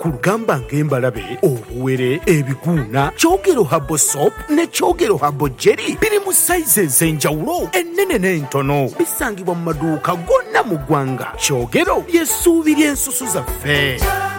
ku lugamba ng'embalabe, obuwere, ebiguuna, kyogero habo soap ne kyogero habo jelly biri mu sayizi ez'enjawulo ennene n'entono. Bisangibwa mu maduuka gonna mu ggwanga. Kyogero ly'essuubi ly'ensusu zaffe.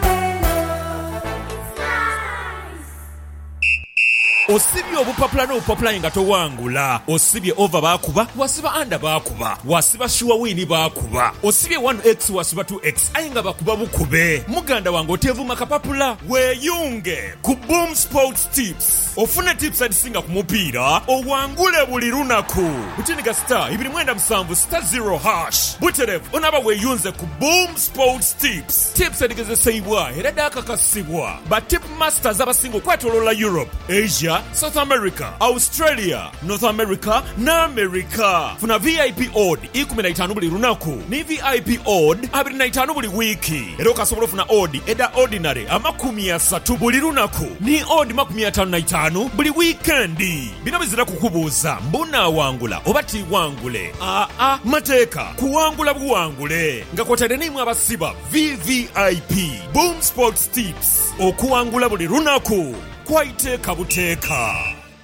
Osibye obupapula n'obupapula nga towangula. Osibye over baakuba, wasiba under baakuba, wasiba sure win baakuba. Osibye 1x wasiba 2x aye nga bakuba bukube. Muganda wange oteevuma kapapula. Weeyunge ku Boom Sports Tips. Ofune tips adisinga ku mupiira, owangule buli lunaku. Butiniga star 297 star 0 hash. Buterevu onaba weeyunze ku Boom Sports Tips. Tips adigezesebwa era dakakasibwa ba tip masters abasinga okwetooloola Europe, Asia, South America, Australia, North America na America. Funa VIP odd 15 buli lunaku ni VIP odd 25 buli wiki. Era okasobola ofuna odd eda ordinary 30 buli lunaku ni odd 55 buli weekendi. Bino bizira kukubuuza mbuna wangula oba tiwangule. Mateeka kuwangula buwangule nga kwotadde nimu abasiba VVIP Boom Sports Tips okuwangula buli lunaku. Kwaiteeka buteeka.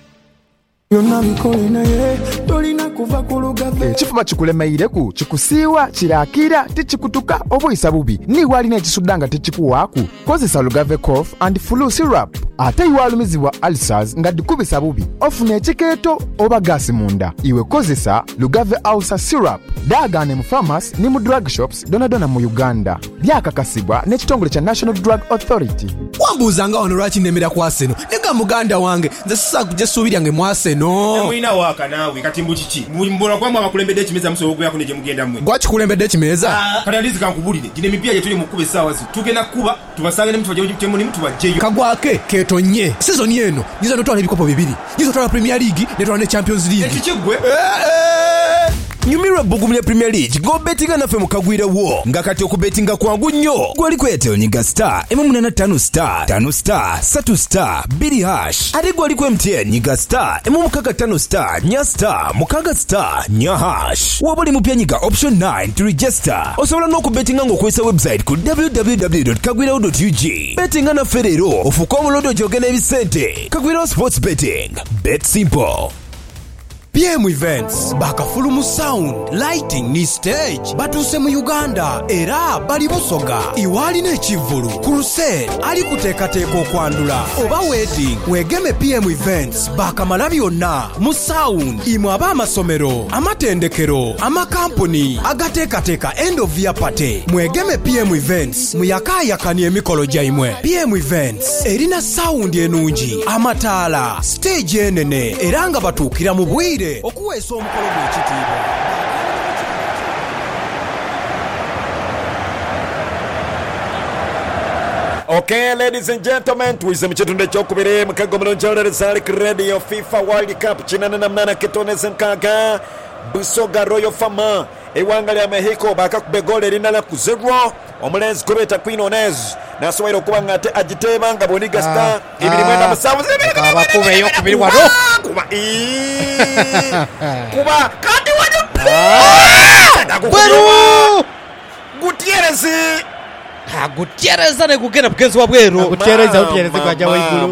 Ekifuma kikulemeireku kikusiiwa kirakira tikikutuka obuyisa bubi niwalina ekisudda nga tekikuwaaku kozesa Lugave cough and flu syrup. Ate iwalumizibwa ulcers nga dikubisa bubi ofuna ekikeeto oba gaasi munda iwe kozesa Lugave ulcer syrup. Daagane mu pharmacy ni mu drug shops donadona mu Uganda. Byakakasibwa n'ekitongole kya National Drug Authority. Wambuuzanga wano lwaki nemera ku Arsenal nega muganda wange nze sisakujja suubiryange mu Arsenal. Mwina waka naawe kati mbukichi mbula kwamwe abakulembedde ekimeza musobola okuyako ne gye mugenda mmwe. Gwakikulembedde ekimeza? Kati andizi kankubulire gine emipiira gye tuli mu kkuba essaawa zi tugenda kuba tubasange ne mutubajeyo temunimu tubajjeyo. Kagwake ketonye sizoni eno nyiza notwala ebikopo bibiri nyiza notwala Premier League netwala ne Champions League. Ekikigwe Nyumirwa bugumya Premier League go bettinga naffe mukagwira wo nga kati okubettinga kwangu nnyo gwali kwetyo nyiga star 85 star 5 star 3 star 2 hash ate gwali ku MTN nyiga star 5 star 4 star 6 star 4 hash wabuli mupya nyiga option 9 to register osobola n'okubettinga ng'okozesa website ku www.kagwirawo.ug. bettinga naffe leero ofuuka omulondo gy'ogenda ebisente. Kagwirawo sports betting, bet simple. PM Events bakafulumu sound lighting ni stage batuse mu Uganda era bali Busoga iwali n'ekivulu crusade ali kuteekateeka okwandula oba wedding wegeme PM Events bakamala byonna mu sound imwe ab'amasomero amatendekero amakampuni agateekateeka end of year party mwegeme PM Events muyakaayakani emikolo gyaimwe. PM Events erina sound enungi amataala stage enene era nga batuukira mu bwire okuweesa omukolo gw'ekitiibwa. Okay, ladies and gentlemen, tuize mchetunde chokubiri mkago mnonjole Zalik Radio FIFA World Cup chinana na mnana ketoneze mkaga Busoga Royal Fama ewanga ya Mexico baka kubegole rinala kuzerwa omulenzi kubeta Queen Onez nasowairo kubanga ate agiteba nga boniga star ibiri mwenda musavu abakube yo kubiri wano kuba kandi wano Gutierrez Gutierrez ne kugenda bugenzi wa bweru. Gutierrez kwa jawa igulu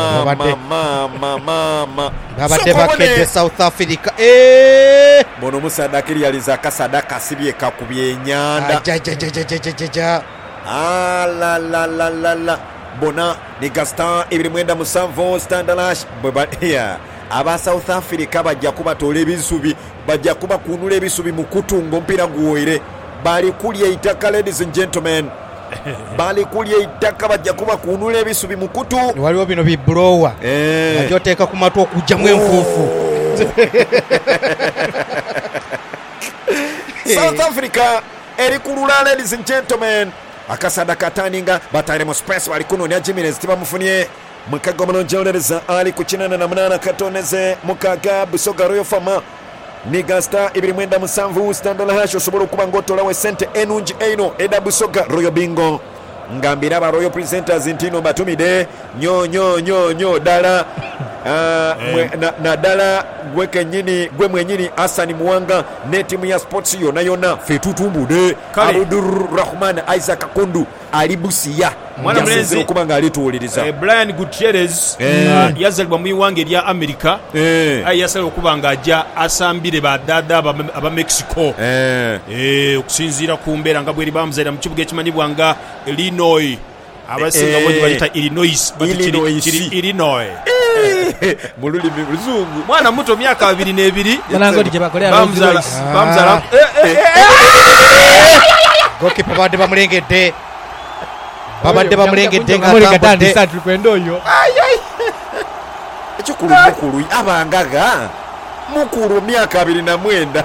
babade bakete South Africa bono musadakiri yaliza kasadaka sibye kakubye nyanda la bona ni Gaston ibiri mwenda musanvu standalash bobia aba South Africa bajja kuba tole ebisubi bajja kuba kunula ebisubi mu kutungo mpira guwere bali kulya itaka. Ladies and gentlemen, bali kulya itaka bajja kuba kunula ebisubi mu kutu waliwo bino biblowa ajoteeka ku matu okujjamu enfuufu. South Africa erikulula. Ladies and gentlemen, akasada kataninga batale mu space bali kunonya Jimenez tibamufunye mukago mnonjolereza ali kukinana na munana katoneze mukaga Busoga Royal Fama niga star ibiri mwenda musanvu standala hasho sobolo kuba ngotola we sente enungi eino eda Busoga Royal Bingo ngambira ba Royal presenters ntino batumide nyo dala naddala gwe kenyini gwe mwenyini Hassan Muwanga ne timu ya sports yonna ffe tutumbude Abdurrahman Isaac Kundu ali Busia mwana mlenzi okuba nga alituwuliriza Brian Gutierrez yazalibwa mu Iwanga erya America yasala okuba nga ajja asambire badada aba Mexico okusinziira ku mbeera nga bweri bamuzaira mu kibuga ekimanyibwa nga Illinois abasinga bodi balita Illinois mu lulimi luzungu mwana muto myaka 22 banangoli gye bakolera bamuzala gokipa badde bamulengedde nga tulikwenda oyo ekikulu mukulu abangaga mukulu myaka 29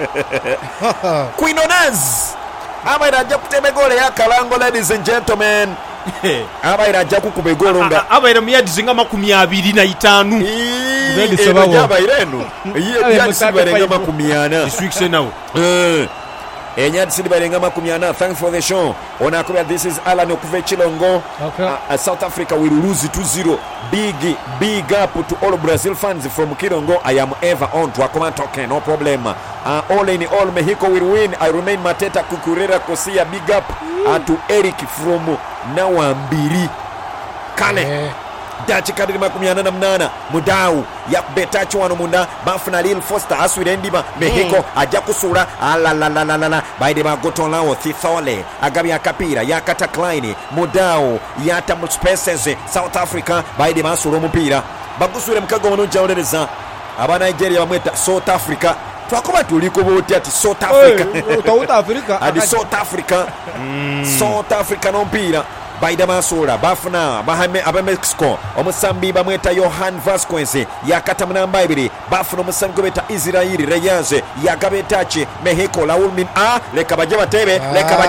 Quinonaz abaira ajja kutema gole ya Kalango, ladies and gentlemen. Abaira ajja kukuba golo nga abaira muyadizi nga 25 Ready sabawo abaira eno ye sibarenga 80 this week say now Enyad Sidibarenga 80. Thanks for the show. Onakuba, this is Alan Okuve Chilongo. South Africa will lose 2-0. Big up to all Brazil fans from Kilongo. I am ever on to Akoma token, no problem. All in all, Mexico will win. I remain Mateta Kukurera Kosia. Big up to Eric from Nawambiri Kale. Dachi kadiri 88 Mudau ya betachi wano munda bafuna Lil Foster aswire ndiba Mexico ajja kusula la baide ba gotonlawo Thithole agabi akapira ya kata Klein Mudau ya tamu spaces South Africa baide basula omupira bagusure mkago wano jawlereza aba Nigeria bamweta South Africa twakoba tuliko boti ati South Africa adi South Africa South Africa no mpira baida masura bafuna bahame aba Mexico omusambi bamweta Johan Vasquez yakata munamba 2 bafuna omusambi gobeta Israel Reyes yagabetache Mexico Raul Min leka baje batebe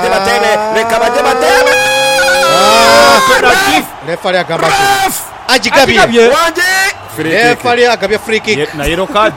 refari agamba ajigabye wanje refari agabye free kick na yellow card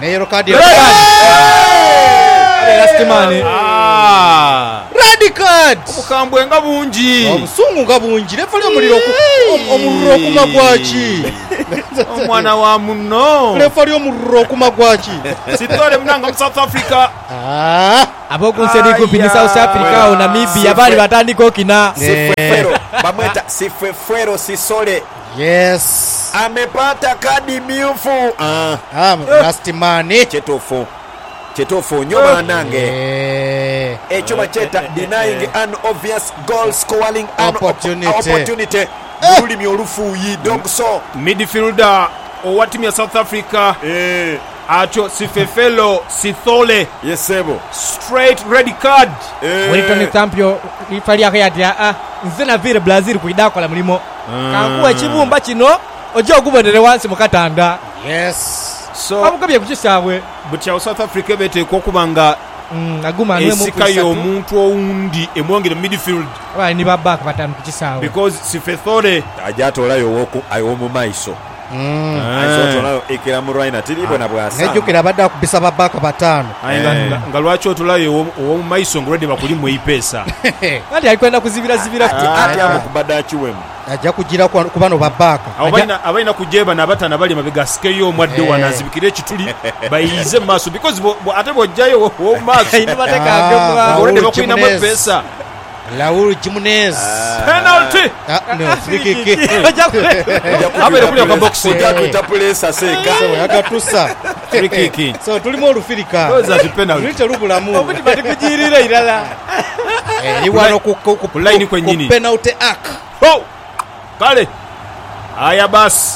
Rastimani red card omukambwe nga bungi omusungu nga bungi refali omuliro okumagwaki omwana wa muno refali omuliro okumagwaki sitole munanga mu South Africa abokunseri kupini South Africa o Namibia bali batandika okina Sifefero bamweta Sifefero Sisole yes amepata kadi miufu Rastimani Chetofu nyoma nange echo bacheta denying an obvious goal scoring opportunity Mulimi olufuyi donc so midfielder owa timu ya South Africa acho Sifefelo Sithole yesebo straight red card Wellington Tampio ifali akayatya nze na vile Brazil kuidakola mulimo kankuwa kibumba kino ojo ogubonere wansi mukatanda yes so abugabye kukisabwe butya South Africa beteekwa okubanga aguma anwe mu esikayo omuntu owundi emwongere midfield abali ni babaka batanu kukisabwe because Sifethole ajatolayo woku ayo mu maiso ayisotolayo ekera mu Rwanda tilibo na bwasa nejukira badda kubisa babaka batano nga lwaki otolayo owo mu maiso ngolede bakuli mu ipesa ati alikwenda kuzibira ati amukubada kiwemu ajja kugira kubano babaka abaina kujeba nabatana bali mabega skeyo mwadde wanazibikire ekituli bayize maso because ate bojjayo wo maso indi bateka agomba olede bakwina mu pesa Raul Jimenez penalty no free kick abere kuli ka box ita place seka so yagatusa free kick so tulimo olufirika oza ti penalty tulite lubulamu obuti batikujirira irala liwano ku line kwenyini penalty arc kale aya basi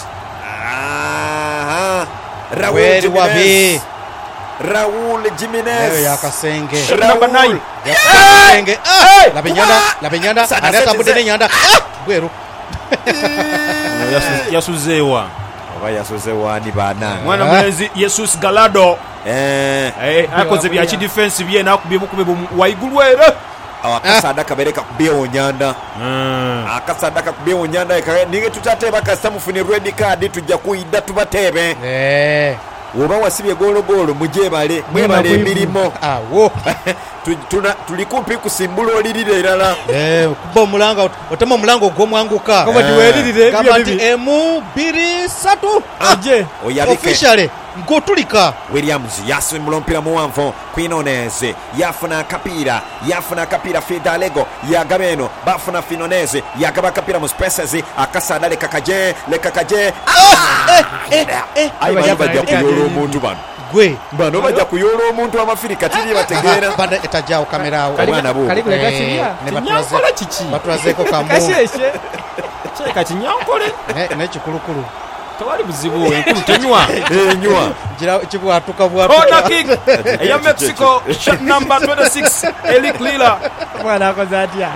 Raul Jimenez yakasenge number 9 yakasenge labenyanda anatabude nenyanda bweru yasuzewa oba yasuzewa ni bana mwana mwenzi Jesus Galado akoze bya ki defense bye nakubye mukube waigulwere akasada kabereka kubewo nyanda akasada kubewo nyanda ninge tutateba kasta mufuni red card tujja kuida tubatebe oba wasibye gologolo mujebale mwebale emirimu awo tuli kumpi kusimbula olirira erala kuba omulanga otema omulango gw'omwanguka kama nti emu 2 3 officially ng'otulika. Williams yasimula omupiira muwanvu Quinones yafuna akapiira Fidalego yagaba eno bafuna Finonese yagaba akapiira mu spaces akasaada lekakaje bano bajja kuyoola omuntu bano bajja kuyoola omuntu amafirika tiri bategeera etajjawo kamera awo obwana bo batulazeeko kamu kyeka kinyankole n'ekikulukulu tewali buzibu enkulu tenywa kibwatuka corner kick eya Mexico shot number 26 Eric Lila mwana akoze atya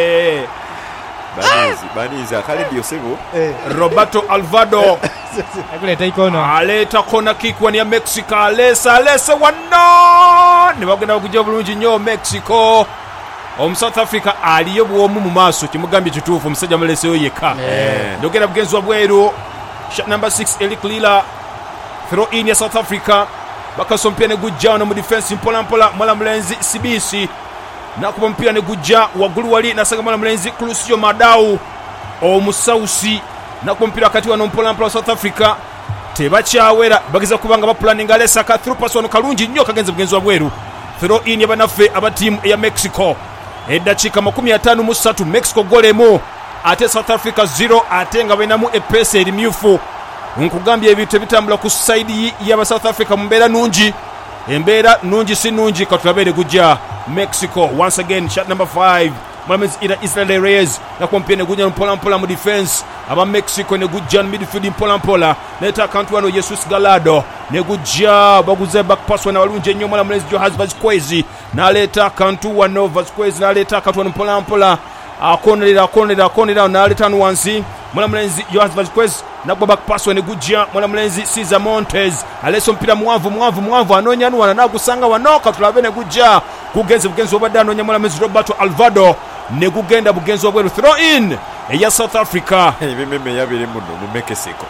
baniza Khalid Yosebo Roberto Alvaro akuleta ikono aleta corner kick wani ya Mexico alesa wano ne bagenda okujja bulungi nnyo Mexico South Africa aliyo bwomu mu maaso kimugambye kituufu omusajja muleseyo yekka ndogera bugenzi bweru shot number 6 Eric Lila throw in ya South Africa bakasompia ne gujja no mu defense mpola mwala mulenzi CBC nakuba mpira ne gujja waggulu wali nasaga mwala mulenzi Crucio Madau omusausi nakuba mpira kati wano mpola South Africa tebakyawera bageza kubanga ba planning alesa ka through pass wano kalungi nnyo kagenze bugenzi bweru throw in ya banaffe aba team ya Mexico eddakiika 53 Mexico golemo ate South Africa 0 ate nga benamu epesa erimyufu nkugambye ebintu ebitambula ku side y'aba South Africa mu mbeera nungi embeera nungi si nungi katulabere gujja Mexico once again shot number 5 Mohamed Israel Reyes nakumpia ne gujja mpola mu defense aba Mexico ne gujja midfield mpola neta akantu wano Jesus Gallardo ne gujja baguze back pass wana walunje nnyo mwana mulezi Johannes Vasquez naleta akantu wano Vasquez naleta akantu wano mpola akonera naleta wansi mwana mulenzi Johannes Vasquez nagwa back pass wene gujja mwana mulenzi Cesar Montes aleso mpira muwanvu anonya nuwana nagusanga wanoka tulabe ne gujja kugenze bugenzi obadde anonya mwana mulenzi Roberto Alvaro ne gugenda bugenzi obweru throw in eya South Africa ebimeme yabiri muno mu Mexico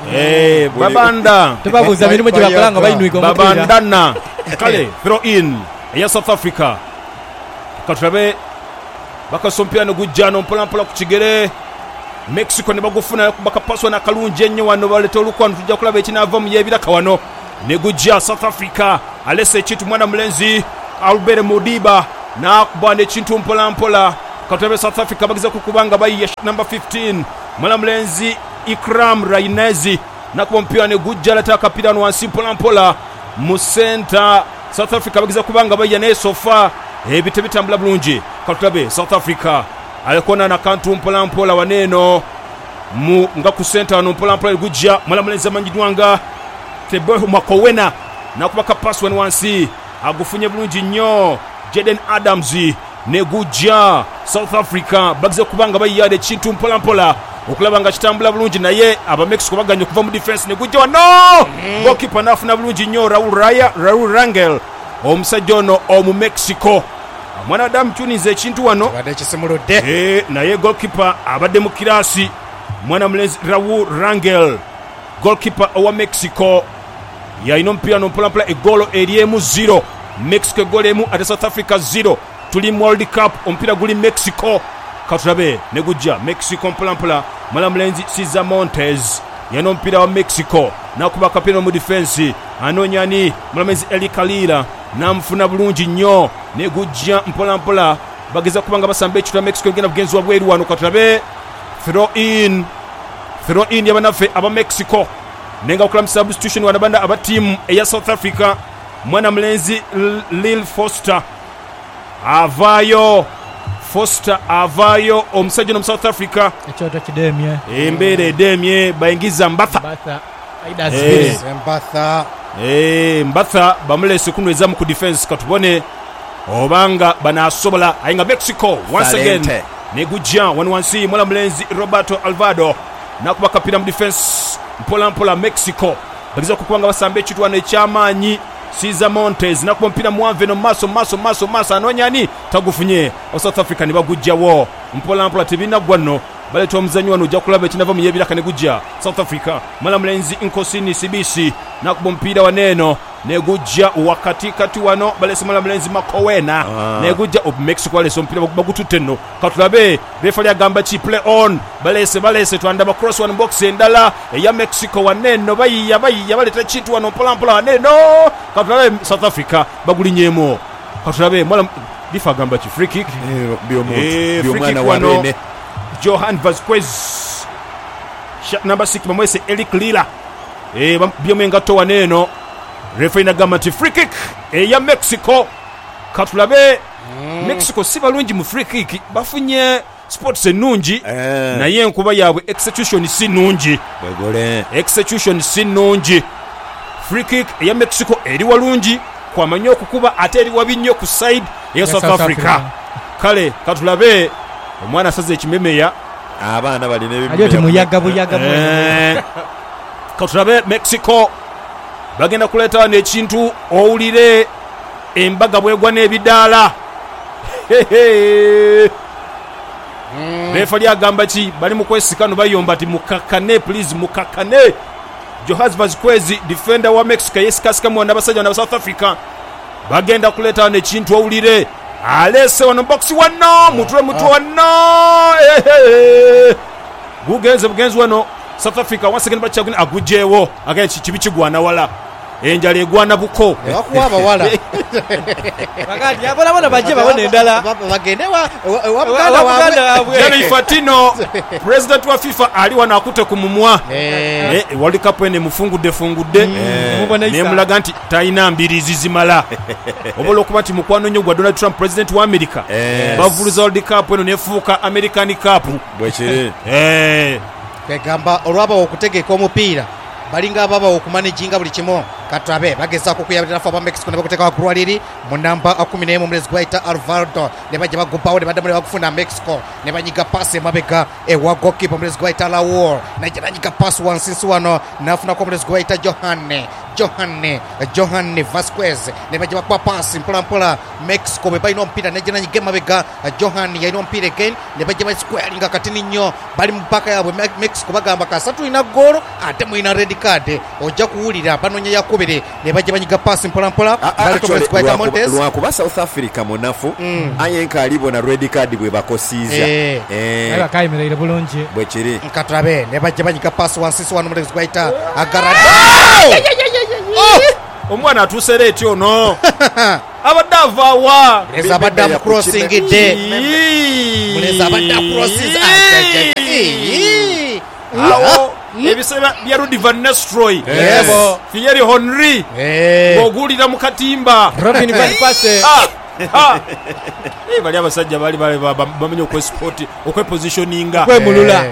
babanda tebabuza mirimu gye bakolanga bayinuika omupira babandana kale throw in eya South Africa katulabe bakasompia no gujjano mpola ku kigere Mexico ne bagufuna bakapaswa na kalungi ennyo wano baleta olukwano tujja kulaba ekinava mu yebiraka wano ne gujja South Africa alese ekintu mwana mulenzi Albert Modiba na kubanda ekintu mpola katulabe South Africa bagiza kukubanga bayiye number 15 mwana mulenzi Ikram Rainezi nakuba mpira ne gujja leta akapira wansi mpola mu center South Africa bagiza kubanga bayiye ne sofa ebite bitambula bulungi katulabe South Africa alikona na kantu mpola waneno mu nga ku center no mpola gujja mwana mulenzi amanjidwanga Teboho Makowena nakuba ka pass wansi agufunye bulungi nnyo Jaden Adams ne gujja South Africa bagize kubanga bayiyade kintu mpola okulaba nga kitambula bulungi naye aba Mexico baganye kuva mu defense ne gujja wano goalkeeper nafuna bulungi nnyo Raul Rangel omusajja ono omu Mexico mwana Adam Tunis ekintu wano abadde kisimuludde naye goalkeeper abadde mu kirasi mwana mulenzi Raul Rangel goalkeeper owa Mexico yalina omupiira mpola egolo eryemu 0 Mexico egolo emu ate South Africa 0 tuli mu World Cup omupiira guli Mexico katulabe ne gujja Mexico mpola mwana mulenzi Cesar Montes yalina omupiira wa Mexico nakuba akapira mu defense anonyani mwana mulenzi Eric Lila namufuna bulungi nnyo ne gujja mpola bageza kubanga basamba ekitwa Mexico ngena bugenzi bweru wano katulabe throw in yabanaffe aba Mexico nenga okula substitution wanabanda aba team eya South Africa mwana mulenzi Lil Foster avayo omusajja no South Africa ekyoto kidemye embeere edemye bayingiza Mbatha Mbatha bamulese kunweza mu defense katubone obanga banasobola ayinga Mexico once again ne gujja wansi mwana mulenzi Roberto Alvaro nakuba kapira mu defense mpola Mexico bagiza kukubanga basamba ekitwana ekyamanyi Cesar Montes nakuba mpira muwanve no maso anonyani tagufunye o South Africa ne bagujjawo mpola tebina gwano baleta omuzanyo wano ojja kulaba ekinava mu yebiraka ne gujja South Africa. Malamulenzi Nkosini Sibisi nakuba omupiira waneeno ne gujja wakatikati wano balese malamulenzi Makowena ne gujja Mexico balese omupiira bagututte nno katulabe refali agamba ki play on balese twandaba cross one box endala eya Mexico waneeno bayiya baleta kintu wano mpolampola waneeno katulabe South Africa bagulinyemo katulabe bifa agamba ki free kick byomwana wabene Johan Vasquez shot number 6 bamwese Eric Lila byomengato waneeno referee nagamba nti free kick eya Mexico katulabe Mexico si balungi mu free kick bafunye sports ennungi naye enkuba yaabwe execution si nnungi free kick eya Mexico eri walungi kwamanya okukuba ate eri wabi nnyo ku side eya South Africa kale katulabe omwana asaze ekimemeya abaana balina ajote muyaga katulabe Mexico bagenda kuleeta wano ekintu owulire embaga bwegwa n'ebidaala refali agamba ki bali mu kwesikano bayomba ti mukakane please mukakane Johannes Vasquez defender wa Mexico yesikasika mu abasajja na South Africa bagenda kuleeta wano ekintu owulire alese wano box wano mutwe wano bugenzi wano South Africa once again bachaguna agujewo agaye kibi kigwana wala enjala egwana buko bakuwaba wala bagati abona baje babone endala bagende wa Gianni Infantino president wa FIFA ali wana akute kumumwa World Cup ene mufungudde ne mulaga nti taina mbirizi zimala obolo okuba nti mukwano nnyo gwa Donald Trump president wa America bavuluza World Cup eno nefuuka American Cup bwekiri kegamba olwaba okutegeka omupiira balinga ababa okumanaginga buli kimu katulabe bagezaako okuyabirira fa Mexico ne bakuteeka waggulwaliri mu namba 11 omulezi gwaita Alvarado ne bajja bagubawo ne baddamu ne bakufuna Mexico ne banyiga paasi emabega ewa goalkeeper omulezi gwaita Raul najja nanyiga paasi wansinsi wano nafunako omulezi gwaita Johanne Vasquez ne bajja bakuba paasi mpolampola Mexico bwe balina omupiira najja nanyiga emabega Johanne yalina omupiira again ne bajja basquaringa katini nnyo bali mu ppaka yaabwe Mexico bagamba kasatu tulina goolo ate mulina red card ojja kuwulira banoonya yakubiri ne bajja banyiga paasi mpolampola lwakuba South Africa munafu ayenka alibona red card bwe bakosiiza kayimirire bulungi bwekiri nkatulabe ne bajja banyiga paasi wansisi wano omulezi gwaita Agarado omwana atuusera etyo ono abadde avaawa mulezi abadde amucrossingidde mulezi abadde acrosses ebiseba bya Rudy Van Nistelrooy Thierry Henry ogulira mu katimba Robin van Persie bali abasajja bali bamenya okwepositioninga okwemulula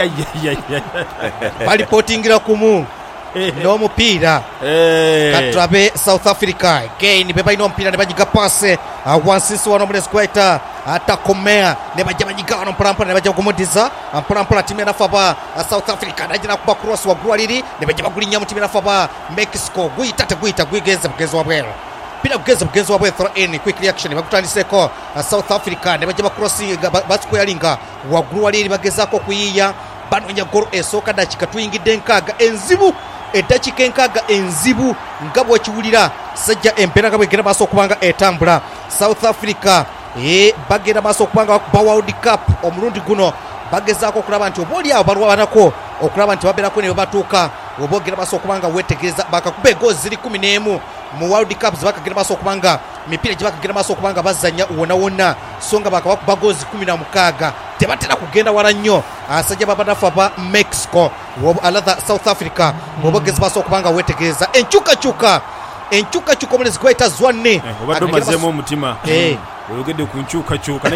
bali potingira kumu n'omupiira katulabe South Africa again be balina omupiira ne banyiga paase wansisi wano omulezi gwaita Takomea ne bajja banyiga wano mpolampola ne bajja kumudiza mpolampola timu yanafa ba South Africa najja nakuba cross waggulwaliri ne bajja bagulinya mu timu yanafa ba Mexico guyita gwigenze bugenzi wabwero pira bugenzi wabwero throw in quick reaction bakutandiseko South Africa ne bajja bakrossinga basquaringa waggulwaliri bagezaako okuyiya banoonya golo esooka dakika tuyingidde nkaaga enzibu eddakiika enkaaga enzibu nga bwekiwulira sajja empeera nga bwegenda maaso okubanga etambula South Africa bagenda maaso okubanga ba World Cup omulundi guno bagezaako okulaba nti oba oli awo balwanako okulaba nti babeerako ne batuuka oba ogenda maaso okubanga wetegereza bakakuba egoozi ziri 11 mu World Cup zibakagenda maaso okubanga mipiira gye bakagenda maaso okubanga bazanya wonna so nga bakabakuba goozi 16 tebatera kugenda wala nnyo asajja babadafa ba Mexico alatha South Africa obogezi maaso okubanga wetegereza enkyukakyuka omulezi gwaita Zwane obadde omazeemu omutima oyogedde ku nkyukakyuka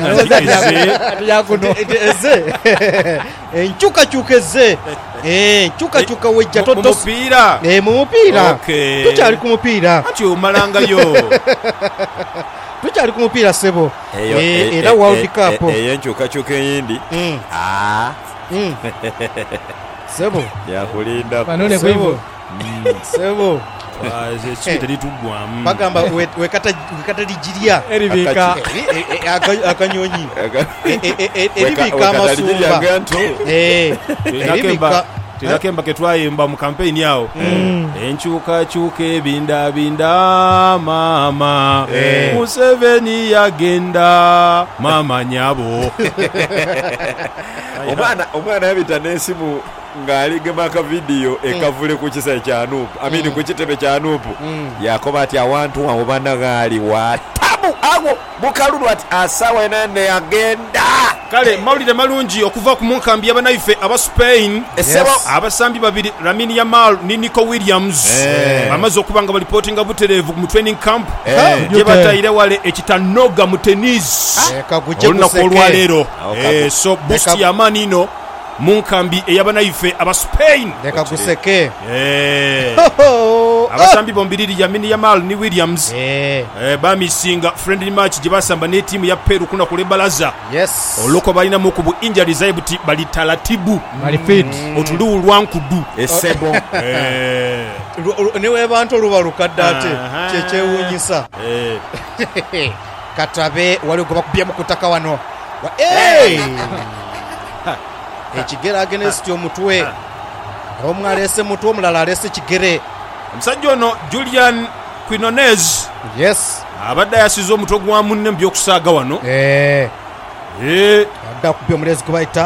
enkyukakyuka eze enkyukakyuka wejja mu mupiira tukyali ku mupiira ati omalangayo tukyali ku mupiira sebo era World Cup eyo enkyukakyuka eyindi sebo yakulinda banone kwivo sebo ekisibite litugwamu bagamba wekata lijiria eribika akanyonyi eribika amasumba eribika tirakemba ketwayimba mu kampeyini awo enkyukakyuka ebindabinda maama Museveni yagenda maama nyabo omwana yabita n'esimu ng'aligema akavidiyo ekavule ku kisa ekyanuupu amini ku kitebe kyanuupu yakoba ati awantu awo banagaali watamu awo mukalulu ati asawa enane yagenda kale mawulire malungi okuva ku munkambi y'abanaife aba Spain abasambi babiri Lamine Yamal ne Nico Williams bamaze okuba nga balipootinga butereevu mu training camp gye batayire wale ekitanoga mu tennis olunaku olwaleero so boost y'amaani ino munkambi ey'abanaife aba Spain leka guseke abasambi bombiriri Lamine Yamal ne Williams bamisinga friendly match gye basamba n'ettiimu ya Peru kuna kule balaza olwoko balinamu ku bu injuries buti bali talatibu bali fit otuluwu lwankudu esebo newe bantu olubalukadde ate kyekyewuunyisa Katabe wali gwe bakubye mu kutaka wano ekigere agenesi omutwe omu alese mutwe omulala alese kigere omusajja ono Julian Quinones abadde yasiza omutwe gwa munne mu byokusaaga wano adda kubye omulezi gwe bayita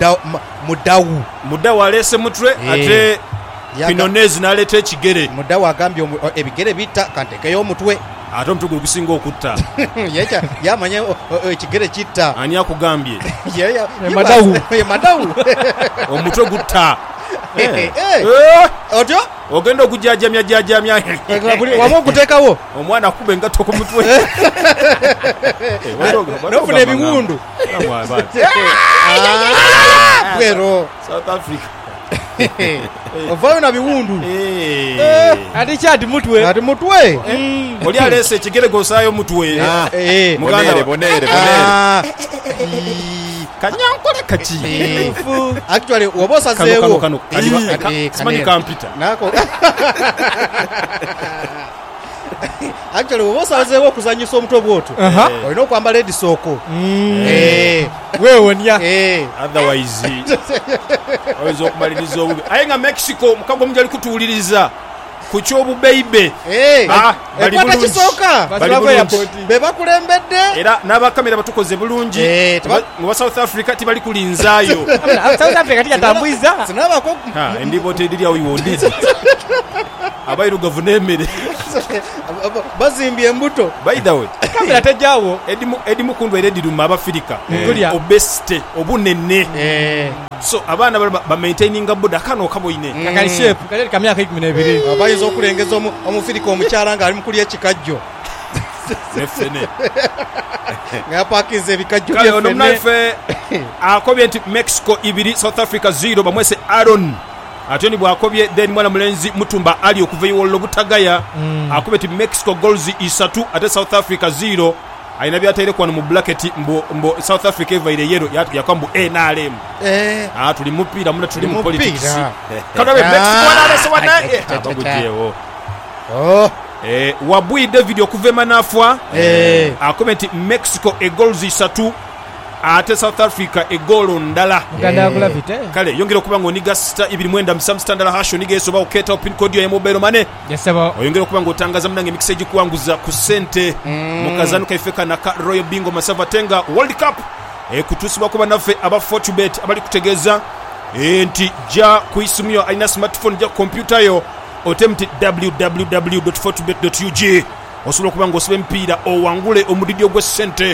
mudawu alese mutwe ate Quinones n'aleeta ekigere mudawu agambye ebigere bita kantekeyo omutwe ate omutwe gwe gusinga okutta yamanye ekigere kitta ani akugambye madawu omutwe gutta otyo ogenda okujajamya wamu okuteekawo omwana akuba engatto ku mutwe nofuna ebiwundu bwero South Africa ovayo na biwundu ati kyati mutwe oli alese ekigere gosaayo mutwe bonere kanyankole kaki actually woba osazeewo simanyi kampita actually woba osazeewo okuzanyisa omutwe bwotyo olina okwambala edisooko weewonya otherwise oyinza okumaliriza obubi aye nga Mexico mukago mungi ali kutuwuliriza ku kyobubeibe ekwata kisooka be bakulembedde era n'abakamera batukoze bulungi nga South Africa tibali kulinzaayo South Africa tiyatambuiza sinabako endiboota ediri awo iwondezi abairugavu n'emmere bazimbye embuto by the way kamera tejjaawo edimu kundu era ediruma abafirika obesite obunene so abaana bamaintaininga boda kano kaboine kakali shape kali kamyaka 12 abayinza okulengeza omufirika omukyala nga ali mu kulya ekikajjo nefene ngapakiza ebikajjo kale ono mnaife akobye nti Mexico 2 South Africa 0 bamwese Aaron atoni bwakobye then mwana mulenzi Mutumba ali okuva iwollo butagaya akobye ti Mexico goals 3 ate South Africa 0 aina byataire kwano mu bracket mbo South Africa evaire yero yakwambu NRM tuli mupira muna tuli mu politics kana be Mexico wana abagujewo Wabui David okuvema nafwa akomenti Mexico goals 3 ate South Africa goal ndala kale yongera okuba ngo niga star 2 standard hash niga esoba oketa pin code ya mobile money oyongera okuba ngo otangaza mnange mixage kuwanguza ku sente mukazanu kaifeka na Royal Bingo Masava Tenga World Cup kutusibwa kuba nafe aba Fortubet abali kutegeza enti ja kuisumio aina smartphone ja computer yo otemti www.fortubet.ug osobola okuba nga osiba empiira owangule omudidio gw'essente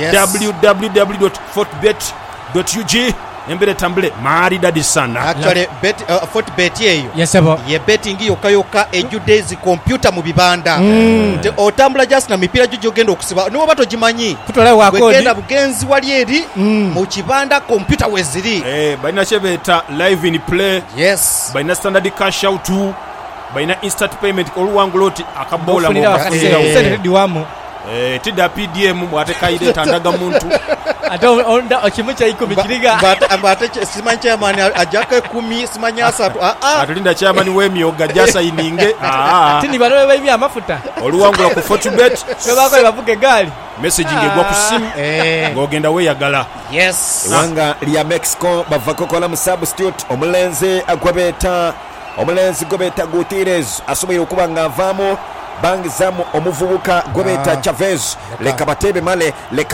www.fortbet.ug embera etambule maari dadi sana actually Fortbet eyo ye betting yokka ejjudde ezi computer mu bibanda otambula just na mipiira gyo gyogenda okusiba niwo bato gimanyi wegenda bugenzi wali eri mu kibanda computer weziri balina kyebeeta live in play balina standard cash out balina instant payment oluwangula oti akabola tidda PDM mwatekaire tandaga muntu ate onda okimu kya 10 kiriga mbate simanyi chairman ajaka 10 simanyi 3 atulinda chairman w'emyoga jasayininge tini bano bebya amafuta oluwangula ku Fortubet bebako bavuga egaali messaging egwa ku simu ng'ogenda weeyagala. yes eggwanga lya Mexico bavako kola mu substitute omulenzi gwe beeta Gutierrez asoboye okuba ng'avaamu bangizamu omuvubuka gwe beeta Chavez leka batebe male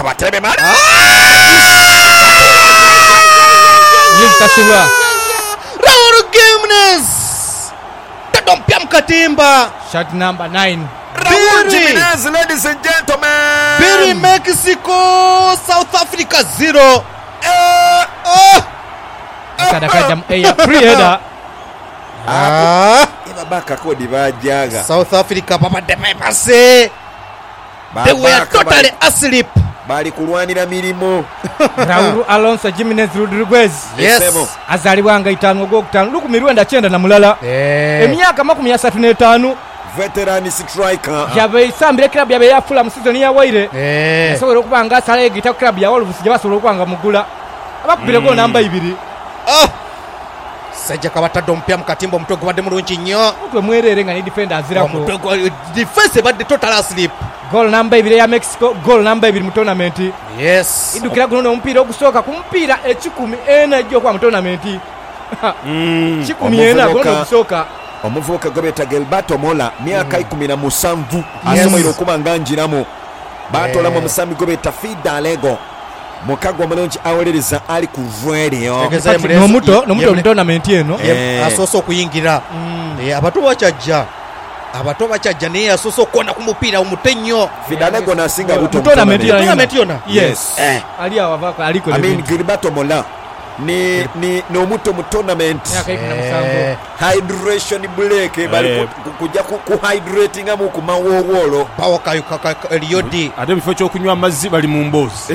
yintasibwa Raul Jimenez tadompya mkatimba shot number 9 Raul Jimenez, ladies and gentlemen. Biri Mexico South Africa 0 sadaka eya free header Baka kodi bajaga South Africa papa de passe they were totally asleep bali kulwanira milimo. Raul Alonso Jimenez Rodriguez yes azalibwa nga 5 ogwokutano 1990 na mulala emyaka 35 veteran striker yabe isambire club yabe ya Fulham season ya waire asobola okubanga asala egita club ya Wolves jabasobola okubanga mugula abakubire go namba 2 sajja kabata dompya mkatimbo mtogo badde mulungi nnyo mutwe mwerere nga ni defender azirako defense badde total asleep goal number 2 ya Mexico goal number 2 mu tournament yes idukira guno omupiira ogusooka ku mupiira 10 ejjo kwa mu tournament 10 guno ogusooka omuvubuka gwe beeta Gilberto Mola myaka 17 asoboye okuba nga njiramu batolamu omusambi gwe beeta Fidalego mukago mulungi awolereza ali ku radio nomuto mu tournament eno asoso okuyingira abato bachajja naye asoso okona ku mupiira omutenyo Fidalego nasinga buto tournament yona yes ali awavako aliko Gilberto Mola ni omuto mu tournament hydration break bali kujja ku hydrating amu ku mawowolo power kayuka eliodi ate bifo ky'okunywa amazzi bali mu mboozi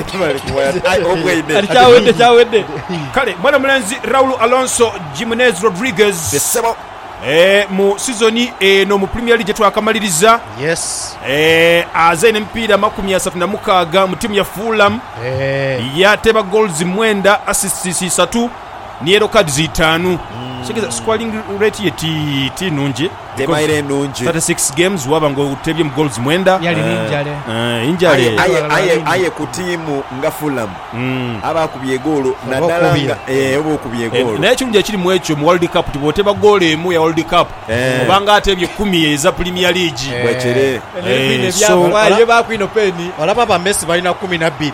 kyawedde kale mwana mulenzi Raul Alonso Jimenez Rodriguez mu sizoni eno mu Premier League twakamaliriza yes azaine emipiira 36 mu timu ya Fulham yateba goals 9 assists 3 ni yellow cards 5 Shekeza scoring rate ye ti nunje temaire nunje 36 games waba ngo utebye mu goals 9 yali ninjale injale aye ku timu nga Fulham aba kubye golo nadalanga obo kubye golo naye kirunje kiri mu echo mu World Cup tiboteba goal emu ya World Cup obanga atebye 10 eza Premier League bwekere so baye bakwino peni olaba ba Messi balina 12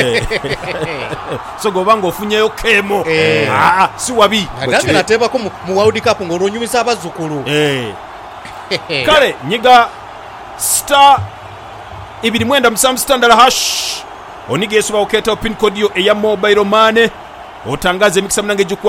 so gobanga ofunyeyo kemo si wabi nadanga nateba ko mu World Cup ngoronyumisa abazukulu kale nyiga star 2.7 standard hash onige suba oketa pin code yo eya mobile money otangaze mikisa mnange